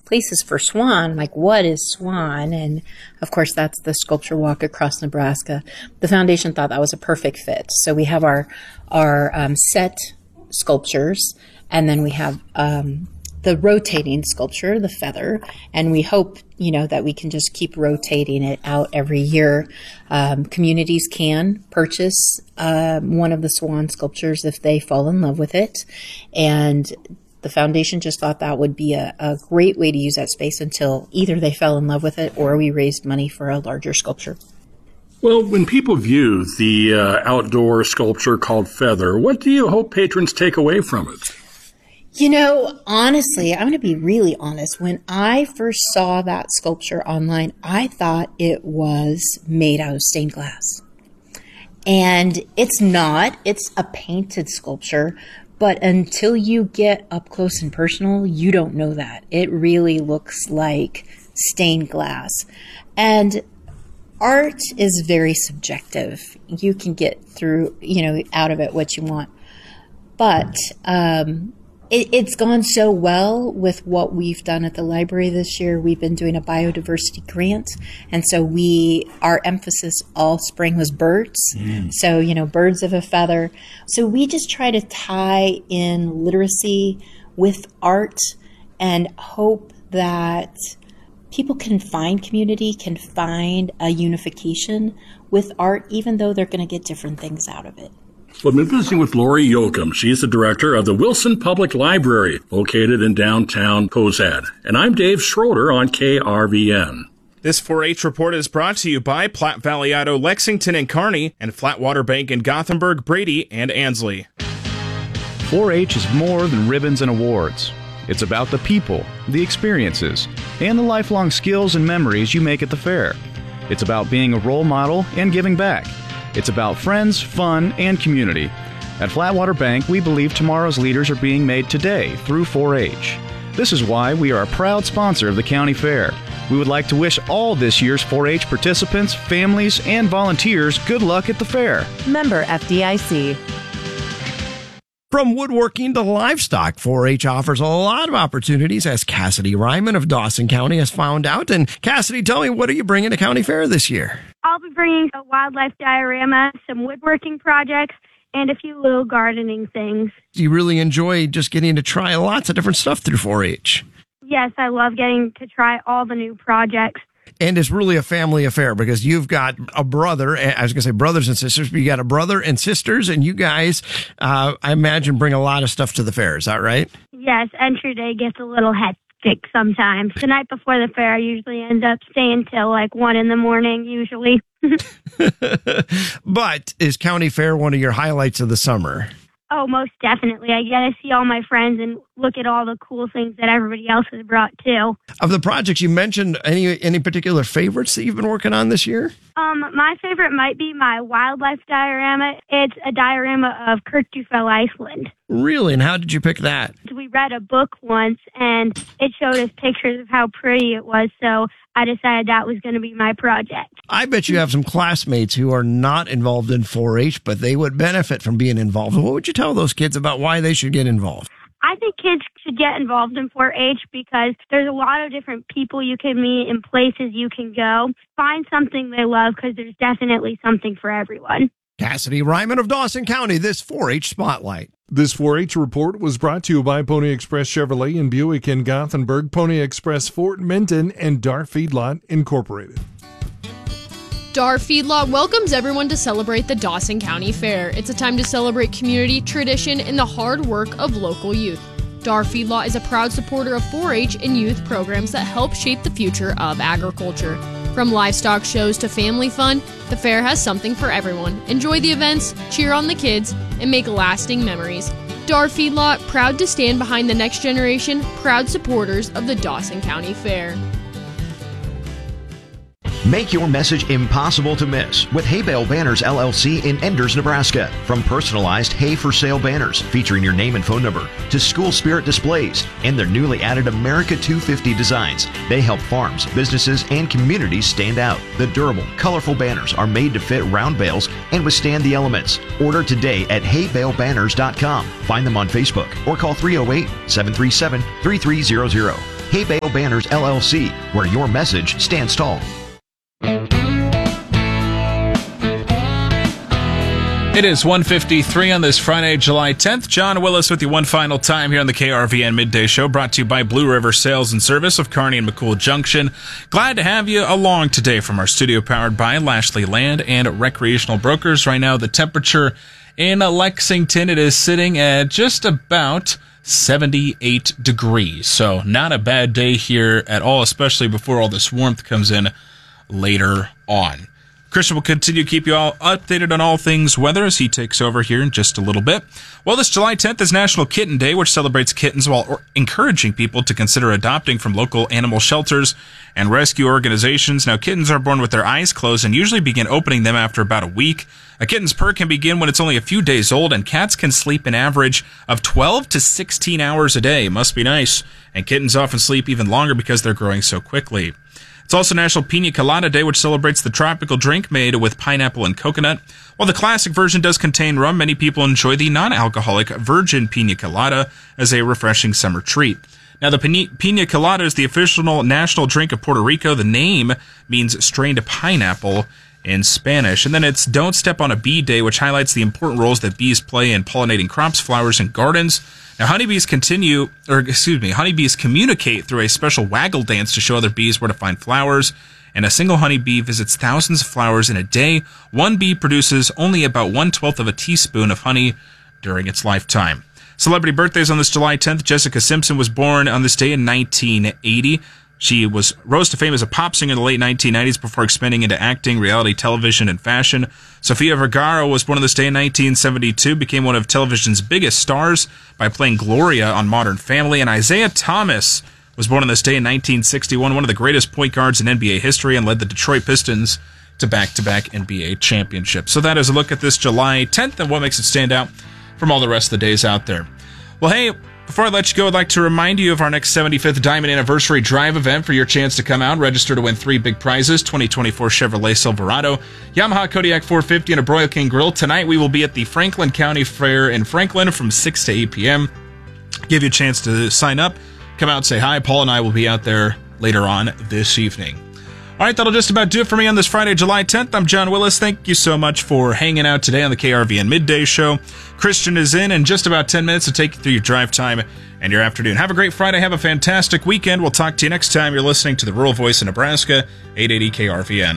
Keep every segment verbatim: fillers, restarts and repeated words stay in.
places for SWAN, like what is SWAN? And of course, that's the Sculpture Walk Across Nebraska. The foundation thought that was a perfect fit. So we have our, our um, set sculptures, and then we have um, the rotating sculpture, the feather, and we hope, you know, that we can just keep rotating it out every year. Um, communities can purchase um, one of the SWAN sculptures if they fall in love with it, and the foundation just thought that would be a, a great way to use that space until either they fell in love with it or we raised money for a larger sculpture. Well, when people view the uh, outdoor sculpture called Feather, what do you hope patrons take away from it? You know, honestly, I'm going to be really honest. When I first saw that sculpture online, I thought it was made out of stained glass. And it's not. It's a painted sculpture. But until you get up close and personal, you don't know that. It really looks like stained glass. And art is very subjective. You can get through, you know, out of it what you want. But um, it, it's gone so well with what we've done at the library this year. We've been doing a biodiversity grant. And so we, our emphasis all spring was birds. Mm. So, you know, birds of a feather. So we just try to tie in literacy with art and hope that people can find community, can find a unification with art, even though they're going to get different things out of it. Well, I've been visiting with Lori Yoakum. She's the director of the Wilson Public Library, located in downtown Cozad. And I'm Dave Schroeder on K R V N. This four H report is brought to you by Platte Valley Auto, Lexington and Kearney, and Flatwater Bank in Gothenburg, Brady, and Ansley. four H is more than ribbons and awards. It's about the people, the experiences, and the lifelong skills and memories you make at the fair. It's about being a role model and giving back. It's about friends, fun, and community. At Flatwater Bank, we believe tomorrow's leaders are being made today through four H. This is why we are a proud sponsor of the county fair. We would like to wish all this year's four H participants, families, and volunteers good luck at the fair. Member F D I C. From woodworking to livestock, four H offers a lot of opportunities, as Cassidy Ryman of Dawson County has found out. And Cassidy, tell me, what are you bringing to County Fair this year? I'll be bringing a wildlife diorama, some woodworking projects, and a few little gardening things. Do you really enjoy just getting to try lots of different stuff through four H? Yes, I love getting to try all the new projects. And it's really a family affair because you've got a brother, I was going to say brothers and sisters, but you got a brother and sisters, and you guys, uh, I imagine, bring a lot of stuff to the fair. Is that right? Yes, entry day gets a little hectic sometimes. The night before the fair, I usually end up staying till like one in the morning, usually. But is County Fair one of your highlights of the summer? Oh, most definitely. I get to see all my friends and look at all the cool things that everybody else has brought, too. Of the projects you mentioned, any any particular favorites that you've been working on this year? Um, my favorite might be my wildlife diorama. It's a diorama of Kirkjufell, Iceland. Really? And how did you pick that? We read a book once, and it showed us pictures of how pretty it was, so I decided that was going to be my project. I bet you have some classmates who are not involved in four H, but they would benefit from being involved. What would you tell those kids about why they should get involved? I think kids should get involved in four H because there's a lot of different people you can meet and places you can go. Find something they love because there's definitely something for everyone. Cassidy Ryman of Dawson County, this four H Spotlight. This four H report was brought to you by Pony Express Chevrolet in Buick and Gothenburg, Pony Express Fort Minton, and Dar Feedlot Incorporated. Dar Feedlot welcomes everyone to celebrate the Dawson County Fair. It's a time to celebrate community, tradition, and the hard work of local youth. Dar Feedlot is a proud supporter of four H and youth programs that help shape the future of agriculture. From livestock shows to family fun, the fair has something for everyone. Enjoy the events, cheer on the kids, and make lasting memories. Dar Feedlot, proud to stand behind the next generation, proud supporters of the Dawson County Fair. Make your message impossible to miss with Hay Bale Banners L L C in Enders, Nebraska. From personalized hay for sale banners featuring your name and phone number to school spirit displays and their newly added America two fifty designs, they help farms, businesses, and communities stand out. The durable, colorful banners are made to fit round bales and withstand the elements. Order today at hay bale banners dot com. Find them on Facebook or call three oh eight, seven three seven, three three zero zero. Hay Bale Banners, L L C, where your message stands tall. It is one fifty-three on this Friday, July tenth. John Willis with you one final time here on the K R V N Midday Show, brought to you by Blue River Sales and Service of Kearney and McCool Junction. Glad to have you along today from our studio powered by Lashley Land and Recreational Brokers. Right now, the temperature in Lexington, it is sitting at just about seventy-eight degrees. So not a bad day here at all, especially before all this warmth comes in later on. Christian will continue to keep you all updated on all things weather as he takes over here in just a little bit. Well, this July tenth is National Kitten Day, which celebrates kittens while encouraging people to consider adopting from local animal shelters and rescue organizations. Now, kittens are born with their eyes closed and usually begin opening them after about a week. A kitten's purr can begin when it's only a few days old, and cats can sleep an average of twelve to sixteen hours a day. Must be nice. And kittens often sleep even longer because they're growing so quickly. It's also National Pina Colada Day, which celebrates the tropical drink made with pineapple and coconut. While the classic version does contain rum, many people enjoy the non-alcoholic virgin pina colada as a refreshing summer treat. Now, the pina colada is the official national drink of Puerto Rico. The name means strained pineapple in Spanish. And then it's Don't Step on a Bee Day, which highlights the important roles that bees play in pollinating crops, flowers, and gardens. Now, honeybees continue, or excuse me, honeybees communicate through a special waggle dance to show other bees where to find flowers. And a single honeybee visits thousands of flowers in a day. One bee produces only about one-twelfth of a teaspoon of honey during its lifetime. Celebrity birthdays on this July tenth. Jessica Simpson was born on this day in nineteen eighty. She was rose to fame as a pop singer in the late nineteen nineties before expanding into acting, reality television, and fashion. Sofia Vergara was born on this day in nineteen seventy-two, became one of television's biggest stars by playing Gloria on Modern Family. And Isaiah Thomas was born on this day in nineteen sixty-one, one of the greatest point guards in N B A history, and led the Detroit Pistons to back-to-back N B A championships. So that is a look at this July tenth and what makes it stand out from all the rest of the days out there. Well, hey, before I let you go, I'd like to remind you of our next seventy-fifth Diamond Anniversary Drive event for your chance to come out and register to win three big prizes, twenty twenty-four Chevrolet Silverado, Yamaha Kodiak four fifty, and a Broil King Grill. Tonight we will be at the Franklin County Fair in Franklin from six to eight p.m. Give you a chance to sign up, come out and say hi. Paul and I will be out there later on this evening. All right, that'll just about do it for me on this Friday, July tenth. I'm John Willis. Thank you so much for hanging out today on the K R V N Midday Show. Christian is in in just about ten minutes to take you through your drive time and your afternoon. Have a great Friday. Have a fantastic weekend. We'll talk to you next time. You're listening to the Rural Voice of Nebraska, eight eighty K R V N.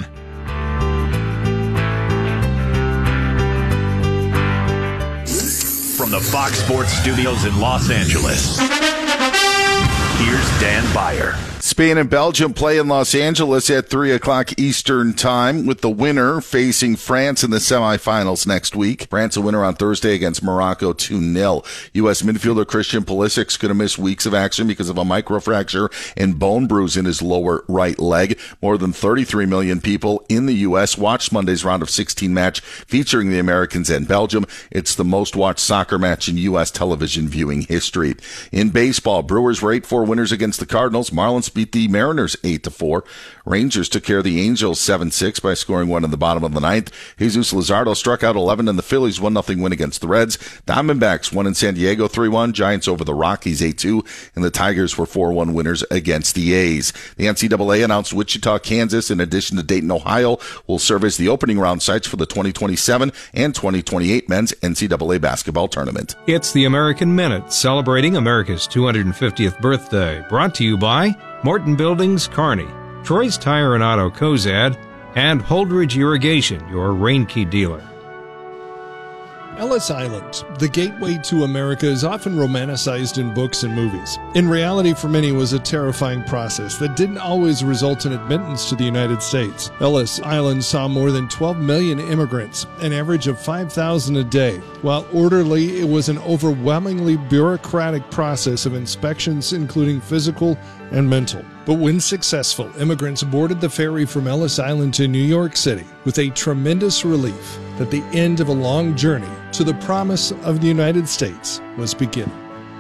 From the Fox Sports Studios in Los Angeles, here's Dan Beyer. Spain and Belgium play in Los Angeles at three o'clock Eastern Time, with the winner facing France in the semifinals next week. France a winner on Thursday against Morocco two nil. U S midfielder Christian Pulisic's going to miss weeks of action because of a microfracture and bone bruise in his lower right leg. More than thirty-three million people in the U S watched Monday's round of sixteen match featuring the Americans and Belgium. It's the most watched soccer match in U S television viewing history. In baseball, Brewers were eight four winners against the Cardinals. Marlins beat the Mariners eight to four. Rangers took care of the Angels seven six by scoring one in the bottom of the ninth. Jesus Luzardo struck out eleven, and the Phillies one nothing win against the Reds. Diamondbacks won in San Diego three one. Giants over the Rockies eight two, and the Tigers were four one winners against the A's. The N C double A announced Wichita, Kansas, in addition to Dayton, Ohio, will serve as the opening round sites for the twenty twenty-seven and twenty twenty-eight men's N C double A basketball tournament. It's the American Minute, celebrating America's two hundred fiftieth birthday. Brought to you by Morton Buildings, Kearney, Troy's Tire and Auto, Cozad, and Holdridge Irrigation, your rain key dealer. Ellis Island, the gateway to America, is often romanticized in books and movies. In reality, for many, it was a terrifying process that didn't always result in admittance to the United States. Ellis Island saw more than twelve million immigrants, an average of five thousand a day. While orderly, it was an overwhelmingly bureaucratic process of inspections, including physical and mental. But when successful, immigrants boarded the ferry from Ellis Island to New York City with a tremendous relief that the end of a long journey to the promise of the United States was beginning.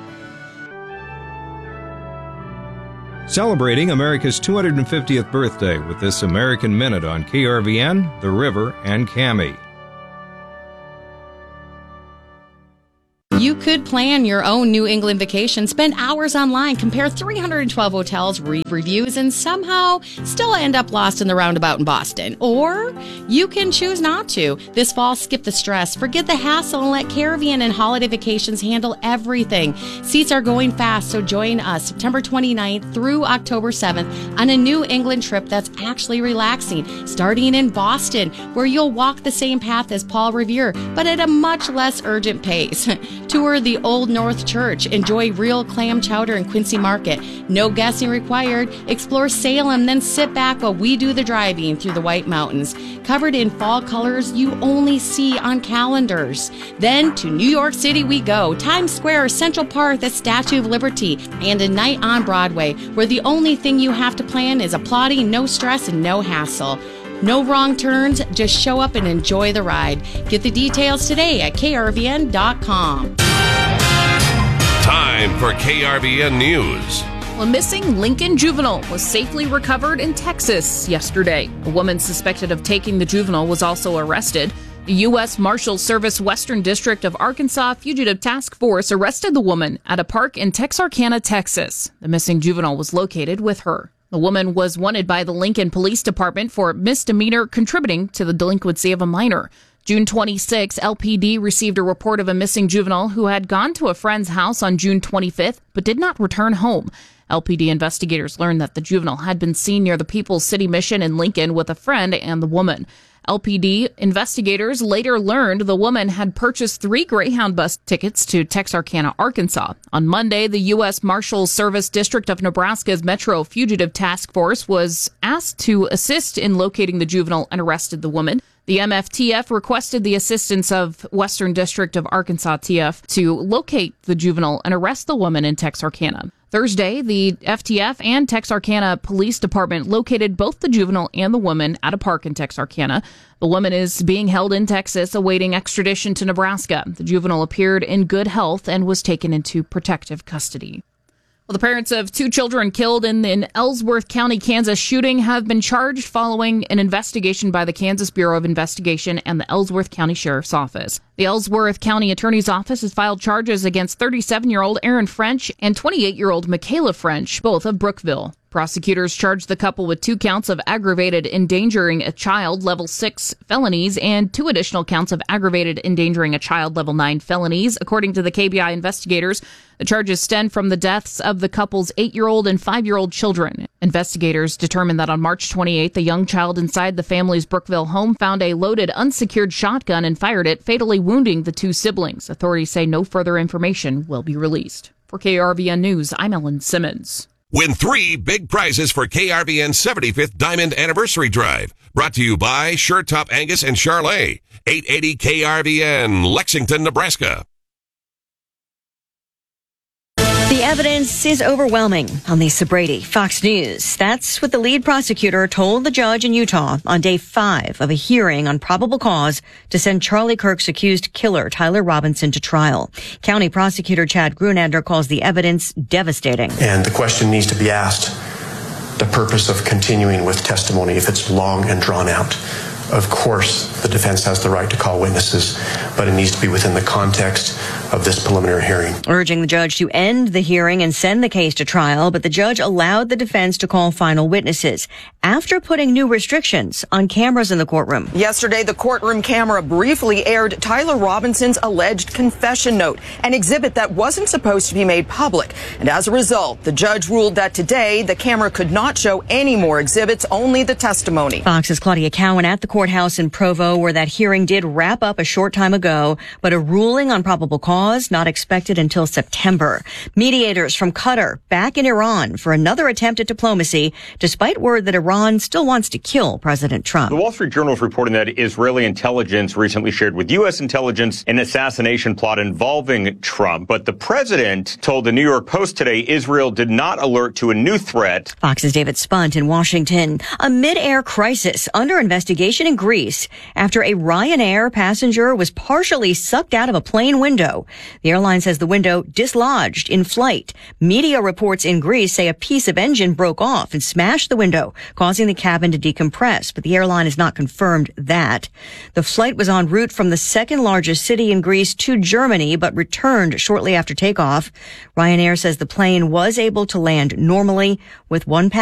Celebrating America's two hundred fiftieth birthday with this American Minute on K R V N, The River, and Cami. You could plan your own New England vacation, spend hours online, compare three hundred twelve hotels, read reviews, and somehow still end up lost in the roundabout in Boston. Or you can choose not to. This fall, skip the stress, forget the hassle, and let Caravan and Holiday Vacations handle everything. Seats are going fast, so join us September twenty-ninth through October seventh on a New England trip that's actually relaxing, starting in Boston, where you'll walk the same path as Paul Revere, but at a much less urgent pace. Tour the Old North Church, enjoy real clam chowder in Quincy Market. No guessing required. Explore Salem, then sit back while we do the driving through the White Mountains, covered in fall colors you only see on calendars. Then to New York City we go, Times Square, Central Park, the Statue of Liberty, and a night on Broadway, where the only thing you have to plan is applauding, no stress, and no hassle. No wrong turns, just show up and enjoy the ride. Get the details today at K R V N dot com. Time for K R V N News. A missing Lincoln juvenile was safely recovered in Texas yesterday. A woman suspected of taking the juvenile was also arrested. The U S Marshals Service Western District of Arkansas Fugitive Task Force arrested the woman at a park in Texarkana, Texas. The missing juvenile was located with her. The woman was wanted by the Lincoln Police Department for misdemeanor contributing to the delinquency of a minor. June twenty-sixth, L P D received a report of a missing juvenile who had gone to a friend's house on June twenty-fifth but did not return home. L P D investigators learned that the juvenile had been seen near the People's City Mission in Lincoln with a friend and the woman. L P D investigators later learned the woman had purchased three Greyhound bus tickets to Texarkana, Arkansas. On Monday, the U S Marshals Service District of Nebraska's Metro Fugitive Task Force was asked to assist in locating the juvenile and arrested the woman. The M F T F requested the assistance of Western District of Arkansas T F to locate the juvenile and arrest the woman in Texarkana. Thursday, the F T F and Texarkana Police Department located both the juvenile and the woman at a park in Texarkana. The woman is being held in Texas, awaiting extradition to Nebraska. The juvenile appeared in good health and was taken into protective custody. Well, the parents of two children killed in an Ellsworth County, Kansas shooting have been charged following an investigation by the Kansas Bureau of Investigation and the Ellsworth County Sheriff's Office. The Ellsworth County Attorney's Office has filed charges against thirty-seven-year-old Aaron French and twenty-eight-year-old Michaela French, both of Brookville. Prosecutors charged the couple with two counts of aggravated endangering a child, level six felonies, and two additional counts of aggravated endangering a child, level nine felonies. According to the K B I investigators, the charges stem from the deaths of the couple's eight-year-old and five-year-old children. Investigators determined that on March twenty-eighth, a young child inside the family's Brookville home found a loaded, unsecured shotgun and fired it, fatally wounding the two siblings. Authorities say no further information will be released. For K R V N News, I'm Ellen Simmons. Win three big prizes for K R V N's seventy-fifth Diamond Anniversary Drive. Brought to you by Sure Top Angus and Charlet. eight eighty K R V N, Lexington, Nebraska. The evidence is overwhelming. On Lisa Brady, Fox News. That's what the lead prosecutor told the judge in Utah on day five of a hearing on probable cause to send Charlie Kirk's accused killer, Tyler Robinson, to trial. County prosecutor Chad Grunander calls the evidence devastating. And the question needs to be asked, the purpose of continuing with testimony if it's long and drawn out. Of course, the defense has the right to call witnesses, but it needs to be within the context of this preliminary hearing. Urging the judge to end the hearing and send the case to trial, but the judge allowed the defense to call final witnesses after putting new restrictions on cameras in the courtroom. Yesterday, the courtroom camera briefly aired Tyler Robinson's alleged confession note, an exhibit that wasn't supposed to be made public. And as a result, the judge ruled that today the camera could not show any more exhibits, only the testimony. Fox's Claudia Cowan at the courthouse in Provo, where that hearing did wrap up a short time ago, but a ruling on probable cause not expected until September. Mediators from Qatar back in Iran for another attempt at diplomacy, despite word that Iran still wants to kill President Trump. The Wall Street Journal is reporting that Israeli intelligence recently shared with U S intelligence an assassination plot involving Trump, but the president told the New York Post today Israel did not alert to a new threat. Fox's David Spunt in Washington. A mid-air crisis under investigation in in Greece after a Ryanair passenger was partially sucked out of a plane window. The airline says the window dislodged in flight. Media reports in Greece say a piece of engine broke off and smashed the window, causing the cabin to decompress, but the airline has not confirmed that. The flight was en route from the second largest city in Greece to Germany, but returned shortly after takeoff. Ryanair says the plane was able to land normally with one passenger